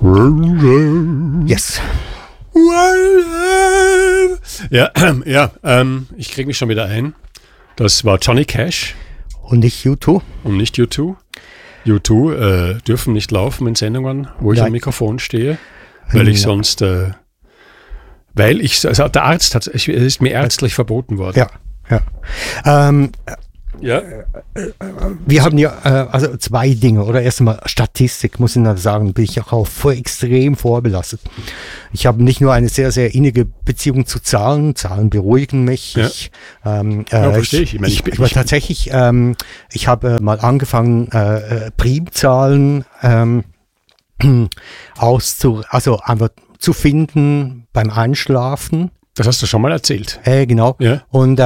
Yes. Ich kriege mich schon wieder ein. Das war Johnny Cash. Und nicht U2. Und nicht U2. U2 dürfen nicht laufen in Sendungen, wo ich am Mikrofon stehe, weil ich sonst, der Arzt hat, es ist mir ärztlich verboten worden. Wir haben ja also zwei Dinge, oder erstmal Statistik, muss ich noch sagen, bin ich auch extrem vorbelastet. Ich habe nicht nur eine sehr, sehr innige Beziehung zu Zahlen beruhigen mich. Ja. Verstehe ich. Ich war tatsächlich, ich habe mal angefangen, Primzahlen einfach zu finden beim Einschlafen. Das hast du schon mal erzählt. Genau. Ja. Und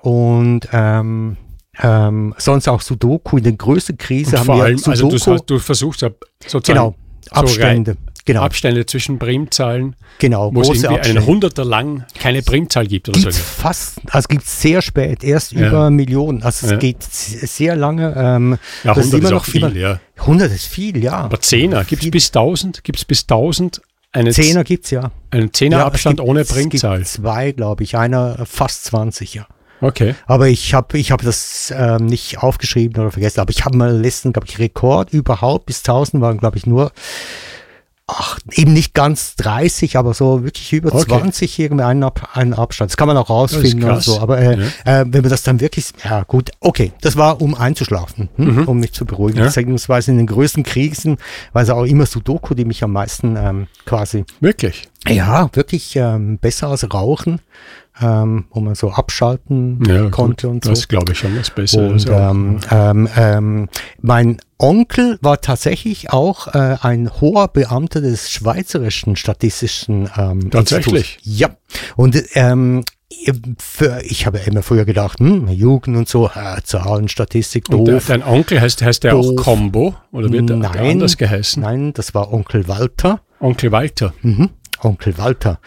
sonst auch Sudoku. In der größten Krise haben wir allem, Sudoku. Also du versuchst ja sozusagen Genau, Abstände. Genau. Abstände zwischen Primzahlen, Genau, wo es große irgendwie Abstände. einen Hunderter lang keine Primzahl gibt oder Gibt's so. fast, also gibt es sehr spät, erst über Millionen. Also es geht sehr lange. 100 ist auch viel, ja. 100 ist viel, ja. Aber Zehner, gibt es bis 1000? Gibt es bis 1000? Zehner gibt es ja. Einen Zehnerabstand ohne Primzahl? Es gibt zwei, glaube ich. Einer fast 20, ja. Okay. Aber ich hab das nicht aufgeschrieben oder vergessen. Aber ich habe mal letzten, glaube ich, Rekord überhaupt. Bis 1000 waren, glaube ich, nur eben nicht ganz 30, aber so wirklich über 20 irgendwie einen Abstand. Das kann man auch rausfinden oder so. Aber wenn man das dann wirklich, ja gut, okay, das war, um einzuschlafen, um mich zu beruhigen. Beziehungsweise in den größten Krisen, weil es auch immer Sudoku, die mich am meisten quasi. Wirklich? Ja, wirklich besser als Rauchen, wo man so abschalten konnte und so. Das glaube ich schon, das besser. Und mein Onkel war tatsächlich auch ein hoher Beamter des Schweizerischen Statistischen Tatsächlich? Instituts. Ja. Und ich habe immer früher gedacht, Jugend und so, Zahlen, Statistik, doof. Und dein Onkel heißt der auch Combo? Oder wird der anders geheißen? Nein, das war Onkel Walter. Onkel Walter? Onkel Walter.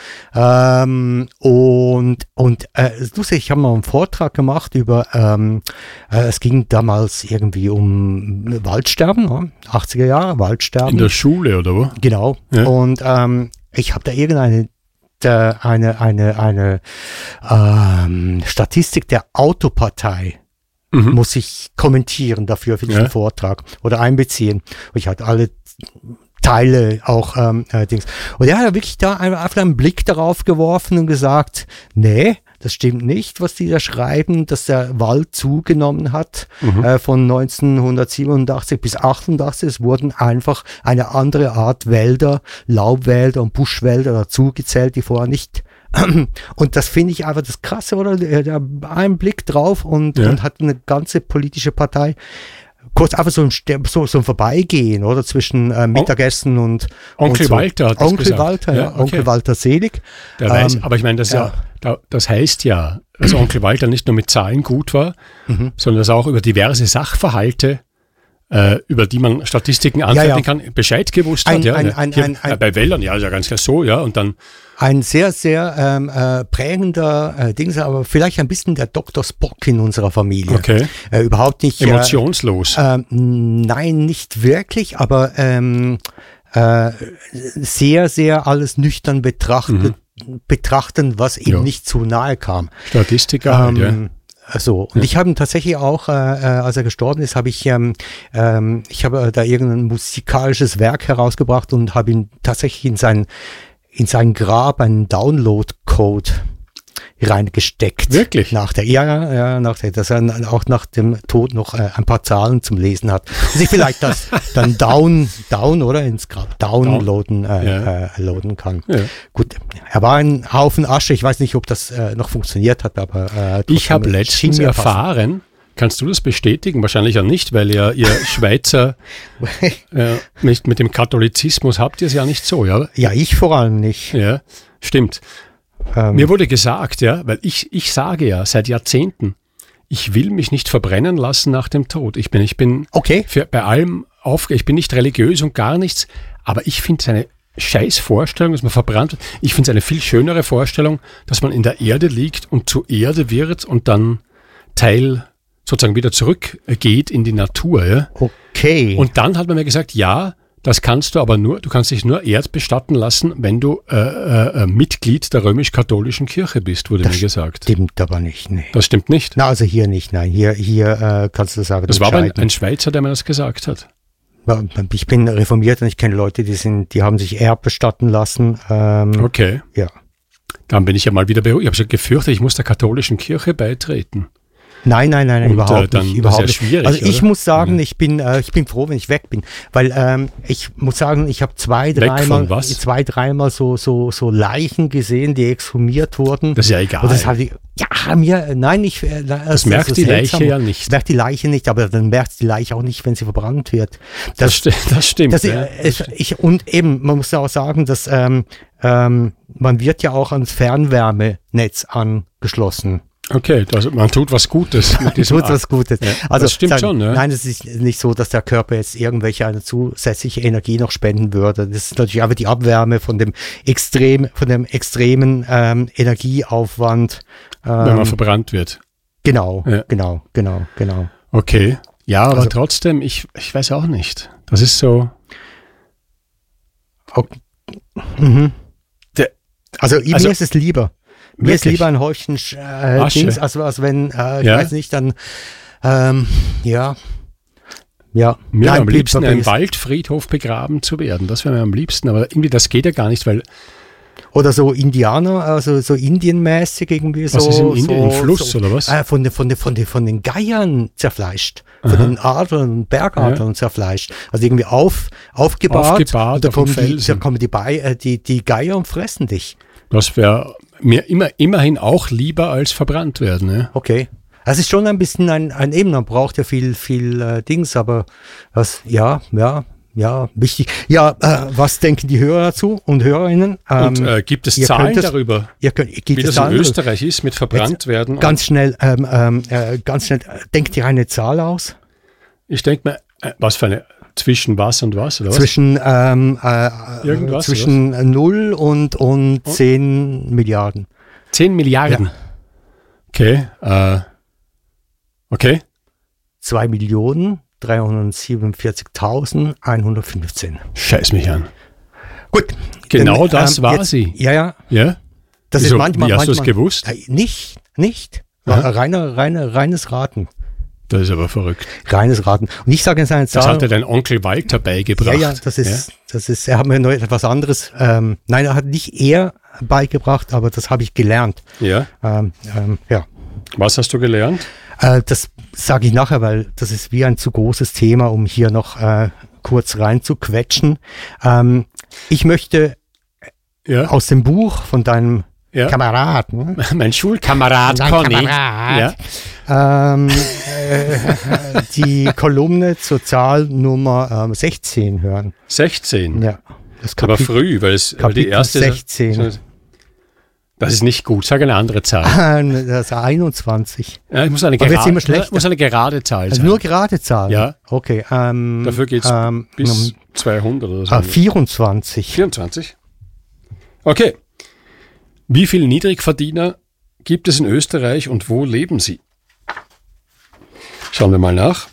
Ich habe mal einen Vortrag gemacht über, es ging damals irgendwie um Waldsterben, 80er Jahre, Waldsterben. In der Schule, oder wo? Genau. Ja. Und ich habe da irgendeine Statistik der Autopartei muss ich kommentieren dafür für diesen Vortrag oder einbeziehen. Und ich hatte alle Teile auch Dings. Und er hat wirklich da einfach einen Blick darauf geworfen und gesagt, nee, das stimmt nicht, was die da schreiben, dass der Wald zugenommen hat von 1987 bis 88. Es wurden einfach eine andere Art Wälder, Laubwälder und Buschwälder dazugezählt, die vorher nicht. Und das finde ich einfach das Krasse, oder? Der hat einen Blick drauf und hat eine ganze politische Partei. Kurz einfach so ein Vorbeigehen, oder? Zwischen Mittagessen und Onkel so. Walter hat das Onkel gesagt. Walter, ja. Okay. Onkel Walter selig. Der weiß, aber ich meine, das heißt ja, dass Onkel Walter nicht nur mit Zahlen gut war, sondern dass er auch über diverse Sachverhalte, über die man Statistiken anfertigen kann, Bescheid gewusst hat. Bei Wäldern, ist ja ganz klar so, und dann ein sehr, sehr prägender Ding, aber vielleicht ein bisschen der Dr. Spock in unserer Familie. Okay. Überhaupt nicht. Emotionslos. Nein, nicht wirklich, aber sehr, sehr alles nüchtern betrachten, was ihm nicht zu nahe kam. Statistiker halt, So, und ich habe ihn tatsächlich auch, als er gestorben ist, habe ich habe da irgendein musikalisches Werk herausgebracht und habe ihn tatsächlich in sein Grab einen Download-Code reingesteckt. Wirklich? Dass er auch nach dem Tod noch ein paar Zahlen zum Lesen hat. Dass ich vielleicht das dann down oder ins Grab downloaden loaden kann. Ja. Gut, er war ein Haufen Asche. Ich weiß nicht, ob das noch funktioniert hat, aber ich habe letztens erfahren, kannst du das bestätigen? Wahrscheinlich ja nicht, weil ihr Schweizer mit dem Katholizismus habt ihr es ja nicht so, ja? Ja, ich vor allem nicht. Ja, stimmt. Mir wurde gesagt, weil ich sage ja seit Jahrzehnten, ich will mich nicht verbrennen lassen nach dem Tod. Ich bin bei allem ich bin nicht religiös und gar nichts, aber ich finde es eine scheiß Vorstellung, dass man verbrannt wird. Ich finde es eine viel schönere Vorstellung, dass man in der Erde liegt und zur Erde wird und dann sozusagen wieder zurückgeht in die Natur. Ja? Okay. Und dann hat man mir gesagt, Das kannst du aber nur, du kannst dich nur erdbestatten lassen, wenn du Mitglied der römisch-katholischen Kirche bist, wurde mir gesagt. Das stimmt aber nicht, nee. Das stimmt nicht? Na, also hier nicht, nein. Hier kannst du das aber das war aber ein Schweizer, der mir das gesagt hat. Ich bin reformiert und ich kenne Leute, die haben sich erbestatten lassen. Okay. Ja. Dann bin ich ja mal wieder beruhigt. Ich habe schon gefürchtet, ich muss der katholischen Kirche beitreten. Nein, überhaupt nicht. Überhaupt nicht. Schwierig, also ich muss sagen, ja. ich bin froh, wenn ich weg bin, weil ich muss sagen, ich habe zwei, dreimal so Leichen gesehen, die exhumiert wurden. Das ist ja egal. Und das habe ich, das merkt die Leiche ja nicht. Das merkt die Leiche nicht, aber dann merkt die Leiche auch nicht, wenn sie verbrannt wird. Das stimmt. Und eben, man muss ja auch sagen, dass man wird ja auch ans Fernwärmenetz angeschlossen. Okay, man tut was Gutes mit diesem Tut was Gutes. Ja, also das stimmt schon, ne? Nein, es ist nicht so, dass der Körper jetzt irgendwelche eine zusätzliche Energie noch spenden würde. Das ist natürlich einfach die Abwärme von dem extremen Energieaufwand. Wenn man verbrannt wird. Genau. Okay. Ja, aber also, trotzdem, ich weiß auch nicht. Das ist so. Okay. Mir ist es lieber. Mir ist lieber ein Häufchen Dings, als wenn, ich weiß nicht, dann, Mir am liebsten im Waldfriedhof begraben zu werden. Das wäre mir am liebsten, aber irgendwie das geht ja gar nicht, weil... Oder so Indianer, also so indienmäßig irgendwie so. Was ist in Indien? Ein Fluss oder was? Von den Geiern zerfleischt. Von den Adlern, Bergadlern zerfleischt. Also irgendwie aufgebahrt und da kommen die Geier und fressen dich. Das wäre mir immerhin auch lieber als verbrannt werden. Ne? Okay. Das ist schon ein bisschen ein man braucht ja viel Dings, aber wichtig. Ja, was denken die Hörer dazu und Hörerinnen? Und gibt es Zahlen darüber, wie das in Österreich ist mit verbrannt werden? Ganz schnell, denkt ihr eine Zahl aus? Ich denke mir, was für eine... Zwischen was und was? Oder was? Zwischen 0 und 10 Milliarden. 10 Milliarden? Ja. Okay. 2.347.115. Scheiß mich an. Gut. Genau das war sie. Ja. Das Wieso, ist manchmal. Wie hast du es gewusst? Nicht. Reines Raten. Das ist aber verrückt. Reines Raten. Und ich sage jetzt eine Zahl. Das hat dir dein Onkel Walter beigebracht. Ja, das ist, er hat mir noch etwas anderes, nein, er hat nicht er beigebracht, aber das habe ich gelernt. Ja. Ja. Was hast du gelernt? Das sage ich nachher, weil das ist wie ein zu großes Thema, um hier noch kurz rein zu quetschen. Ich möchte aus dem Buch von deinem Kamerad, ne? Mein Schulkamerad Conny. Die Kolumne zur Zahl Nummer 16 hören. 16? Ja. Das aber früh, weil die erste... 16. Das ist nicht gut. Sag eine andere Zahl. Das ist 21. Ja, ich muss eine gerade Zahl sein. Also nur gerade Zahl? Ja. Okay. Dafür geht es bis 200 oder so. 24. 24? Okay. Wie viele Niedrigverdiener gibt es in Österreich und wo leben sie? Schauen wir mal nach.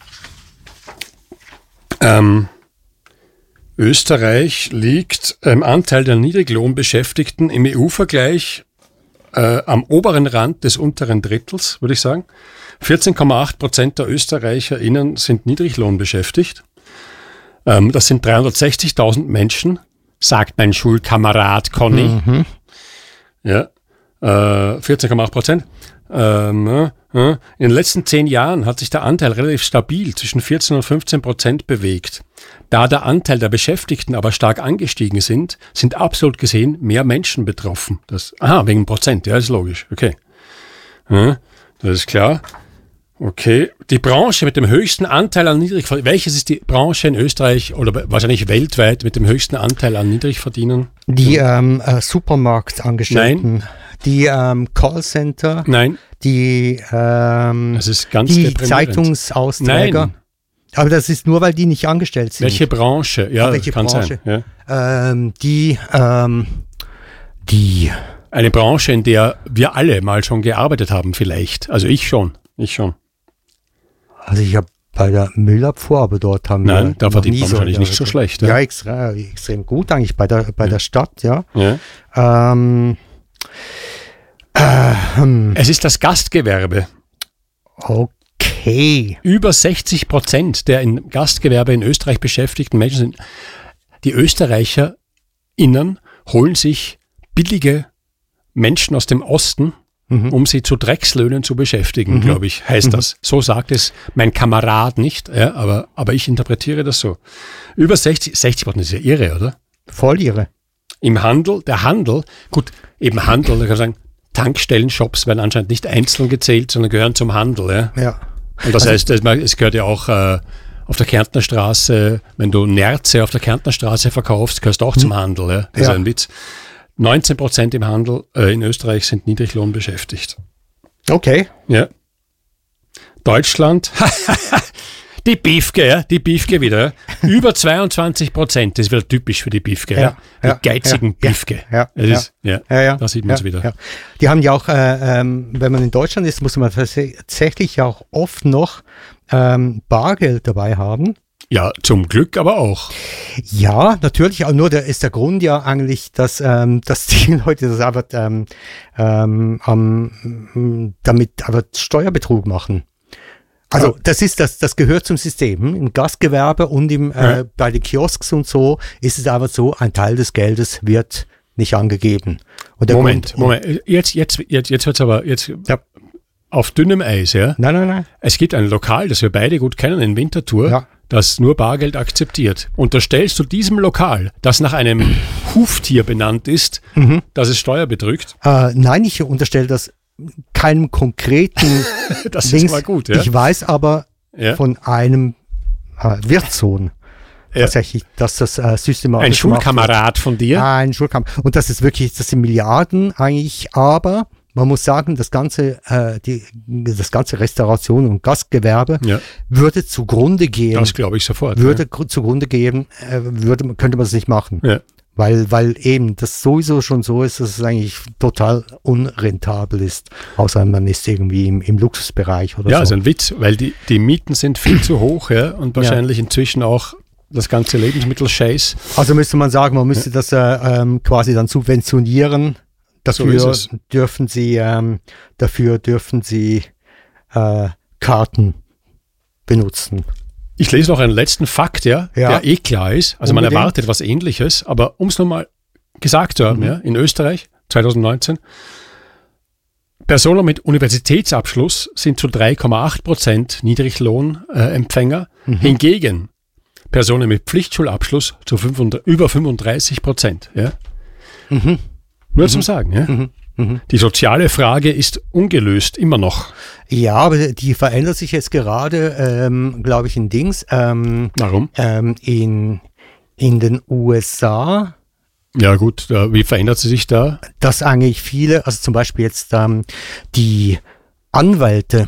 Österreich liegt im Anteil der Niedriglohnbeschäftigten im EU-Vergleich am oberen Rand des unteren Drittels, würde ich sagen. 14,8% der ÖsterreicherInnen sind Niedriglohnbeschäftigt. Das sind 360.000 Menschen, sagt mein Schulkamerad Conny. Mhm. Ja, 14,8%. In den letzten 10 Jahren hat sich der Anteil relativ stabil zwischen 14 und 15% bewegt. Da der Anteil der Beschäftigten aber stark angestiegen sind absolut gesehen mehr Menschen betroffen. Wegen Prozent, ja, ist logisch. Okay. Ja, das ist klar. Okay. Die Branche mit dem höchsten Anteil an Niedrigverdienern. Welches ist die Branche in Österreich oder wahrscheinlich weltweit mit dem höchsten Anteil an Niedrigverdienern? Die Supermarktangestellten. Nein. Die Callcenter. Nein. Das ist ganz die Zeitungsausträger. Nein. Aber das ist nur, weil die nicht angestellt sind. Welche Branche? Ja, welche kann Branche? Sein. Ja. Die. Eine Branche, in der wir alle mal schon gearbeitet haben, vielleicht. Also ich schon. Also ich habe bei der Müllabfuhr, aber dort haben wir... Nein, da verdient man wahrscheinlich nicht so schlecht. Ja, extrem gut eigentlich bei der Stadt, ja. Es ist das Gastgewerbe. Okay. Über 60% der im Gastgewerbe in Österreich beschäftigten Menschen sind, die ÖsterreicherInnen holen sich billige Menschen aus dem Osten, um sie zu Dreckslöhnen zu beschäftigen, glaube ich, heißt das. So sagt es mein Kamerad nicht, ja, aber ich interpretiere das so. Über 60% ist ja irre, oder? Voll irre. Im Handel, der Handel, gut, eben Handel, da kann man sagen, Tankstellen-Shops werden anscheinend nicht einzeln gezählt, sondern gehören zum Handel. Ja. Und das heißt, es gehört ja auch auf der Kärntner Straße, wenn du Nerze auf der Kärntner Straße verkaufst, gehörst du auch zum Handel. Ja? Das ist ein Witz. 19% im Handel in Österreich sind Niedriglohn beschäftigt. Okay. Ja. Deutschland, die Biefke wieder. Über 22%, das ist wieder typisch für die Biefke. Die geizigen Biefke. Da sieht man es wieder. Ja. Die haben ja auch, wenn man in Deutschland ist, muss man tatsächlich auch oft noch Bargeld dabei haben. Ja, zum Glück aber auch. Ja, natürlich, aber nur ist der Grund ja eigentlich, dass die Leute das einfach damit aber Steuerbetrug machen. Also das gehört zum System. Im Gastgewerbe und bei den Kiosks und so ist es aber so, ein Teil des Geldes wird nicht angegeben. Und Moment. Jetzt wird's aber auf dünnem Eis, ja? Nein. Es gibt ein Lokal, das wir beide gut kennen, in Winterthur, das nur Bargeld akzeptiert. Unterstellst du diesem Lokal, das nach einem Huftier benannt ist, dass es Steuer betrügt? Nein, ich unterstelle das keinem konkreten das ist mal gut, ja? Ich weiß aber von einem Wirtssohn tatsächlich, dass das systematisch ein Schulkamerad von dir? Ein Schulkamerad. Und das sind Milliarden eigentlich, aber man muss sagen, das ganze Restauration und Gastgewerbe würde zugrunde gehen. Das glaube ich sofort. Zugrunde gehen, könnte man es nicht machen. Ja. Weil eben das sowieso schon so ist, dass es eigentlich total unrentabel ist, außer man ist irgendwie im Luxusbereich oder so. Ja, ist ein Witz, weil die Mieten sind viel zu hoch, und wahrscheinlich inzwischen auch das ganze Lebensmittelscheiß. Also müsste man sagen, man müsste das quasi dann subventionieren. Dafür dürfen sie Karten benutzen. Ich lese noch einen letzten Fakt, der klar ist. Also man erwartet was Ähnliches, aber um es nochmal gesagt zu haben, in Österreich 2019, Personen mit Universitätsabschluss sind zu 3,8% Niedriglohnempfänger. Hingegen Personen mit Pflichtschulabschluss zu über 35%. Ja? Nur zum Sagen. Ja? Die soziale Frage ist ungelöst, immer noch. Ja, aber die verändert sich jetzt gerade, glaube ich, in Dings. Warum? In den USA. Ja gut, wie verändert sie sich da? Dass eigentlich viele, also zum Beispiel jetzt die Anwälte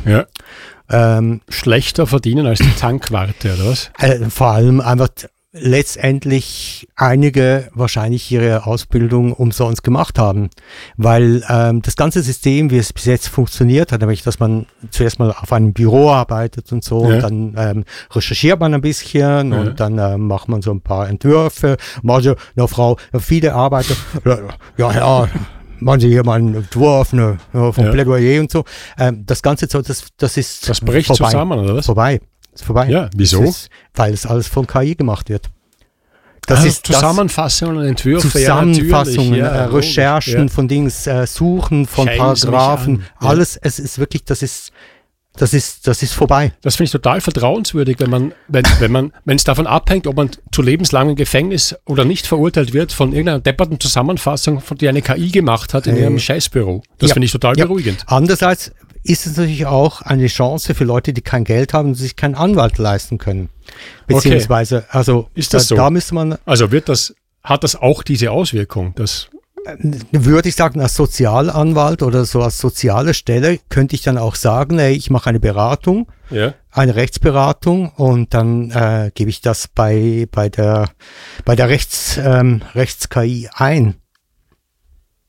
schlechter verdienen als die Tankwarte, oder was? Vor allem einfach letztendlich einige wahrscheinlich ihre Ausbildung umsonst gemacht haben, weil das ganze System, wie es bis jetzt funktioniert hat, nämlich dass man zuerst mal auf einem Büro arbeitet und so, und dann recherchiert man ein bisschen und dann macht man so ein paar Entwürfe, manche, eine Frau, viele Arbeiter, machen Sie hier mal einen Entwurf vom Plädoyer und so. Das Ganze, das bricht vorbei. Zusammen, oder was? Ist vorbei. Ja, wieso? Weil es alles von KI gemacht wird. Das ist Zusammenfassungen und Entwürfe. Zusammenfassungen, Recherchen von Dings, Suchen von Paragraphen, alles. Es ist wirklich, das ist vorbei. Das finde ich total vertrauenswürdig, wenn es davon abhängt, ob man zu lebenslangem Gefängnis oder nicht verurteilt wird von irgendeiner depperten Zusammenfassung, von die eine KI gemacht hat in ihrem Scheißbüro. Das finde ich total beruhigend. Andererseits ist es natürlich auch eine Chance für Leute, die kein Geld haben und sich keinen Anwalt leisten können. Beziehungsweise, also ist das so? Da müsste man. Also hat das auch diese Auswirkung, dass würde ich sagen, als Sozialanwalt oder so als soziale Stelle könnte ich dann auch sagen, ich mache eine Beratung, eine Rechtsberatung, und dann gebe ich das bei der Rechts-KI ein. Ja.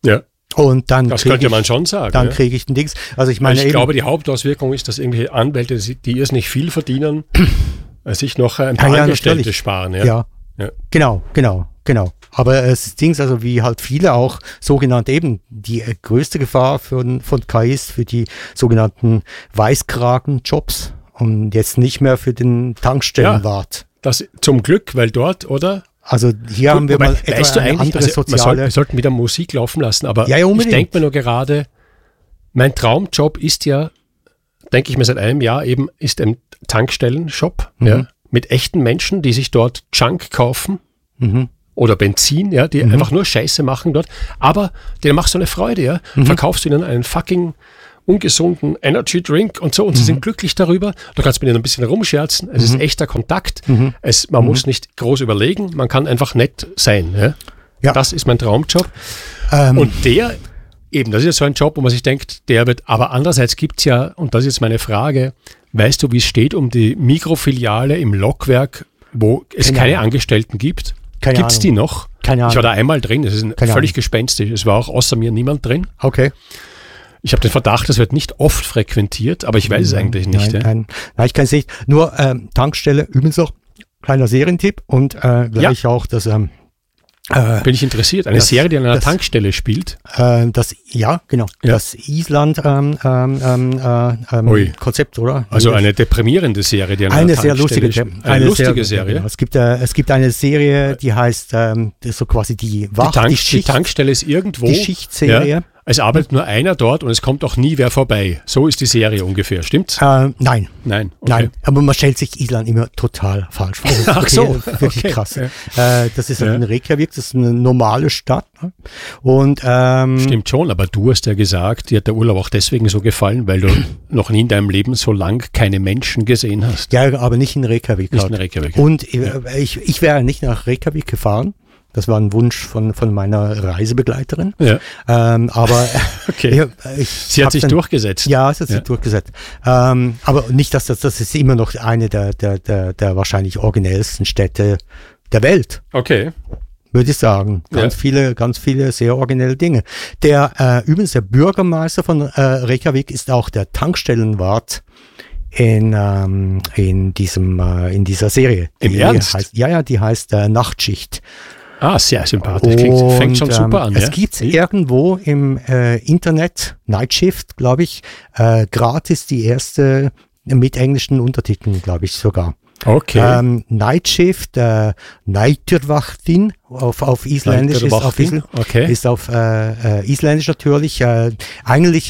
Und dann das könnte man schon sagen. Dann kriege ich ein Dings. Also ich meine, ich glaube, die Hauptauswirkung ist, dass irgendwelche Anwälte, die es nicht viel verdienen, sich noch ein paar Angestellte natürlich. sparen. Ja. Genau. Aber es ist Dings, also wie halt viele auch sogenannte eben, die größte Gefahr von KI ist für die sogenannten Weißkragen-Jobs und jetzt nicht mehr für den Tankstellenwart. Ja, das zum Glück, weil dort, oder? Also hier haben wir mal etwa eine andere soziale... Wir sollten wieder Musik laufen lassen, aber ich denke mir nur gerade, mein Traumjob ist ja, denke ich mir seit einem Jahr eben, ist ein Tankstellenshop, mit echten Menschen, die sich dort Junk kaufen oder Benzin, die einfach nur Scheiße machen dort, aber denen machst du eine Freude, verkaufst du ihnen einen fucking ungesunden Energy Drink und so und sie sind glücklich darüber. Du kannst mit ihnen ein bisschen rumscherzen, es ist echter Kontakt, man muss nicht groß überlegen, man kann einfach nett sein. Ja. Das ist mein Traumjob. Und das ist ja so ein Job, wo man sich denkt, der wird, aber andererseits gibt es ja, und das ist jetzt meine Frage, weißt du, wie es steht um die Mikrofiliale im Lokwerk, wo es keine Angestellten gibt? Gibt es die noch? Keine Ahnung. Ich war da einmal drin, es ist völlig gespenstisch, es war auch außer mir niemand drin. Okay. Ich habe den Verdacht, das wird nicht oft frequentiert, aber ich weiß es eigentlich nicht. Nein, ich kann es nicht. Nur Tankstelle, übrigens auch kleiner Serientipp und gleich auch das... bin ich interessiert. Eine Serie, die an einer Tankstelle spielt? Das Island Konzept, oder? Also eine deprimierende Serie, die an einer Tankstelle spielt. Eine lustige Serie. Genau. Es gibt eine Serie, die heißt so quasi die Tankstelle ist irgendwo. Die Schichtserie. Ja. Es arbeitet nur einer dort und es kommt auch nie wer vorbei. So ist die Serie ungefähr, stimmt's? Nein. Okay. Nein, aber man stellt sich Island immer total falsch vor. Ach so. Wirklich krass. Ja. Das ist in Reykjavik, das ist eine normale Stadt. Ne? Und, stimmt schon, aber du hast ja gesagt, dir hat der Urlaub auch deswegen so gefallen, weil du noch nie in deinem Leben so lang keine Menschen gesehen hast. Ja, aber nicht in Reykjavik. Nicht in Reykjavik. Und ich wäre nicht nach Reykjavik gefahren. Das war ein Wunsch von meiner Reisebegleiterin. Ja. Aber okay. Sie hat sich durchgesetzt. Ja, sie hat sich durchgesetzt. Aber nicht, dass das ist immer noch eine der wahrscheinlich originellsten Städte der Welt. Okay. Würde ich sagen. Ganz viele sehr originelle Dinge. Übrigens der Bürgermeister von Reykjavik ist auch der Tankstellenwart in dieser Serie. Im Ernst? Die heißt Nachtschicht. Ah, sehr sympathisch. Fängt schon super an. Es gibt irgendwo im Internet, Night Shift, glaube ich, gratis die erste mit englischen Untertiteln, glaube ich sogar. Okay. Night Shift, Næturvaktin auf Isländisch ist auf Isländisch natürlich. Eigentlich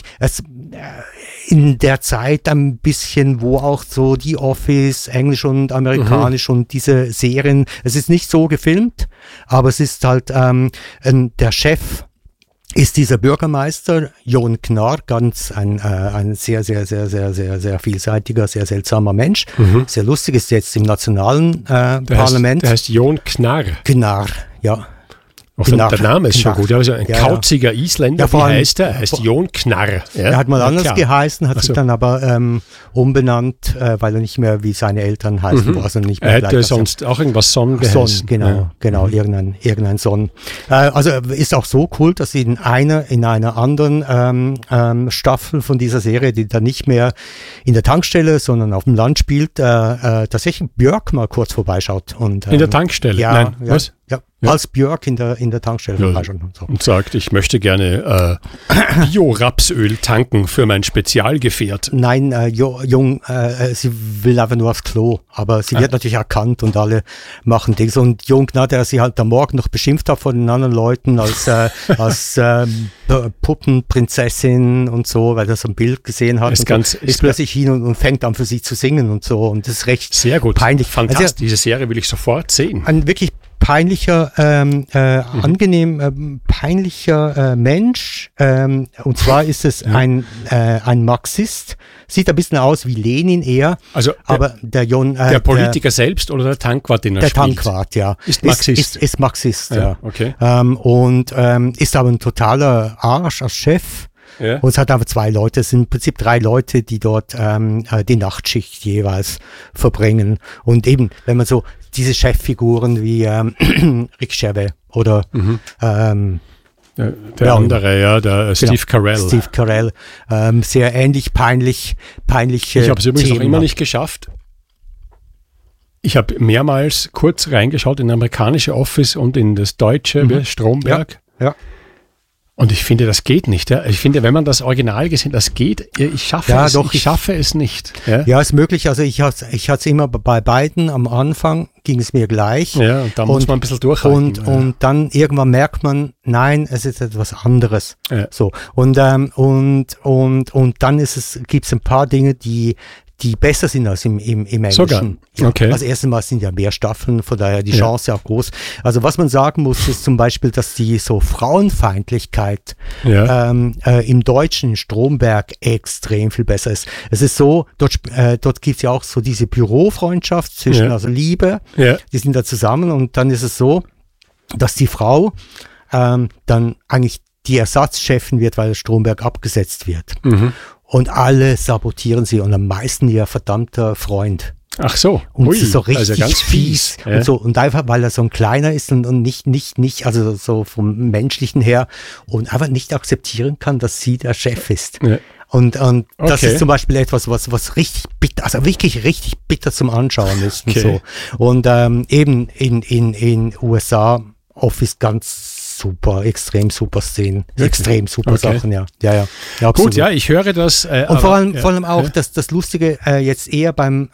in der Zeit ein bisschen, wo auch so die Office, Englisch und Amerikanisch und diese Serien, es ist nicht so gefilmt, aber es ist halt, der Chef ist dieser Björkmeister, Jon Knarr, ein sehr, sehr, sehr, sehr, sehr, sehr vielseitiger, sehr seltsamer Mensch. Sehr lustig, ist jetzt im nationalen Parlament. Der heißt Jon Knarr. Knarr, ja. Der Name ist schon gut. Also ein kauziger Isländer, wie heißt er? Er heißt Jon Knarr. Ja? Er hat mal anders geheißen, hat sich dann aber umbenannt, weil er nicht mehr wie seine Eltern heißen war. Also nicht mehr er hätte sonst auch irgendwas Sonn geheißen. Genau, irgendein Sonn. Also ist auch so cool, dass sie in einer anderen Staffel von dieser Serie, die dann nicht mehr in der Tankstelle, sondern auf dem Land spielt, tatsächlich Björk mal kurz vorbeischaut. Und, in der Tankstelle? Ja, nein, was? Ja, als Björk in der Tankstelle vorbeischaut und so. Und sagt, ich möchte gerne Bio-Rapsöl tanken für mein Spezialgefährt. Nein, sie will einfach nur aufs Klo, aber sie wird natürlich erkannt und alle machen Dings. Und Jon Knarr, der sie halt am Morgen noch beschimpft hat von den anderen Leuten als Puppenprinzessin und so, weil er so ein Bild gesehen hat. Ist plötzlich hin und fängt an für sie zu singen und so. Und das ist recht sehr gut. Peinlich. Fantastisch, also, diese Serie will ich sofort sehen. Ein wirklich peinlicher, angenehm peinlicher Mensch. Und zwar ist es ein Marxist. Sieht ein bisschen aus wie Lenin eher. Also aber der Politiker selbst oder der Tankwart, den er spielt? Der Tankwart, ja. Ist Marxist. Ist Marxist, ja. Okay. Und ist aber ein totaler Arsch als Chef. Ja. Und es hat aber 2 Leute, es sind im Prinzip 3 Leute, die dort die Nachtschicht jeweils verbringen. Und eben, wenn man so diese Cheffiguren wie Rick Gervais oder Der andere, ja, der Steve Carell. Steve Carell. Sehr ähnlich, peinliche Ich habe es übrigens noch immer nicht geschafft. Ich habe mehrmals kurz reingeschaut in das amerikanische Office und in das deutsche, Stromberg. Ja. Und ich finde, das geht nicht. Ja. Ich finde, wenn man das Original gesehen, das geht. Ich schaffe es nicht. Ja, ist möglich. Also ich hatte es immer bei beiden. Am Anfang ging es mir gleich. Ja, und da muss man ein bisschen durchhalten. Und dann irgendwann merkt man, nein, es ist etwas anderes. Ja. So. Und dann gibt es ein paar Dinge, die besser sind als im Englischen. Sogar. Ja. Okay. Also erstens mal sind ja mehr Staffeln, von daher die Chance auch groß. Also was man sagen muss, ist zum Beispiel, dass die so Frauenfeindlichkeit im deutschen Stromberg extrem viel besser ist. Es ist so, dort gibt es ja auch so diese Bürofreundschaft zwischen, also Liebe, die sind da zusammen und dann ist es so, dass die Frau dann eigentlich die Ersatzchefin wird, weil Stromberg abgesetzt wird. Mhm. Und alle sabotieren sie und am meisten ihr verdammter Freund. Ach so. Und es ist so richtig also ganz fies. Und so, und einfach, weil er so ein kleiner ist und nicht, also so vom Menschlichen her und einfach nicht akzeptieren kann, dass sie der Chef ist. Ja. Und das ist zum Beispiel etwas, was richtig bitter, also wirklich richtig bitter zum Anschauen ist und so. Und eben in USA Office ganz super, extrem super Szenen, extrem super Sachen, ja, absolut. Gut, ja, ich höre das. Und vor allem auch das Lustige jetzt eher beim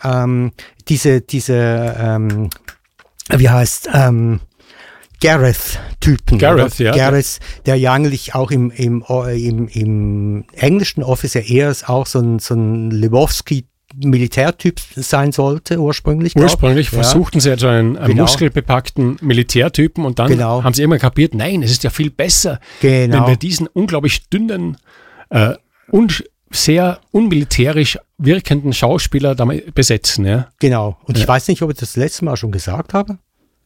wie heißt Gareth-Typen. Gareth, ja. Gareth, der ja eigentlich auch im englischen Office ja eher auch so ein Lebowski Militärtyp sein sollte, ursprünglich. Ursprünglich versuchten sie also einen muskelbepackten Militärtypen und dann haben sie immer kapiert, nein, es ist ja viel besser, wenn wir diesen unglaublich dünnen und sehr unmilitärisch wirkenden Schauspieler damit besetzen. Ja? Genau. Und ich weiß nicht, ob ich das letzte Mal schon gesagt habe.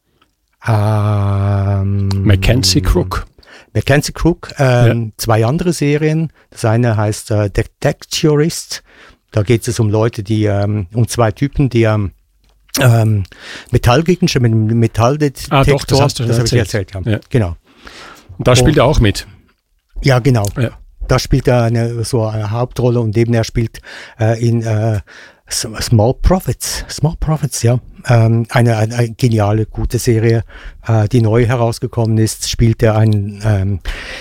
Mackenzie Crook. Mackenzie Crook, 2 andere Serien. Das eine heißt Detectorist. Da geht es um Leute, die, um 2 Typen, die Metallgegenstände mit einem Metalldetektor. Doch, das hast du schon erzählt. Ja. Genau. Und da spielt er auch mit. Ja, genau. Ja. Da spielt er eine Hauptrolle und eben er spielt in Small Profits, ja. Eine geniale, gute Serie, die neu herausgekommen ist, spielt er einen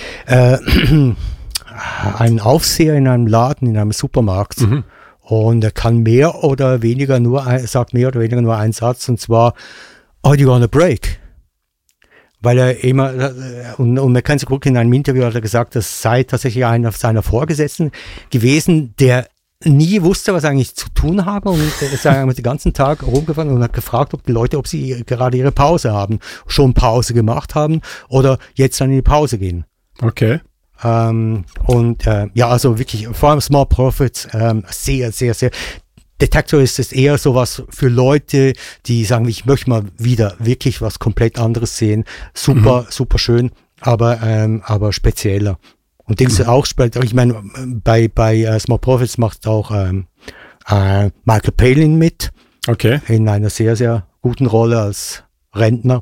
Aufseher in einem Laden, in einem Supermarkt. Mhm. Und er kann mehr oder weniger nur einen Satz, und zwar, are you on a break? Weil er immer, und man kann sich gucken, in einem Interview hat er gesagt, das sei tatsächlich einer seiner Vorgesetzten gewesen, der nie wusste, was er eigentlich zu tun habe, und ist den ganzen Tag rumgefahren und hat gefragt, ob die Leute, ob sie gerade ihre Pause haben, schon Pause gemacht haben oder jetzt dann in die Pause gehen. Okay. Also wirklich, vor allem Small Profits, sehr, sehr, sehr. Detector ist es eher sowas für Leute, die sagen, ich möchte mal wieder wirklich was komplett anderes sehen. Super, super schön, aber spezieller. Und Dings auch später, ich meine, bei Small Profits macht auch Michael Palin mit. Okay. In einer sehr, sehr guten Rolle als Rentner.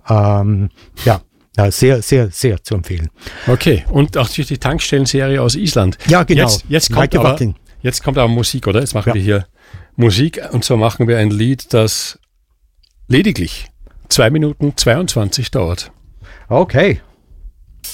Ja, sehr, sehr, sehr zu empfehlen. Okay, und auch die Tankstellenserie aus Island. Ja, genau. Jetzt kommt aber Musik, oder? Jetzt machen wir hier Musik, und zwar machen wir ein Lied, das lediglich 2 Minuten 22 dauert. Okay.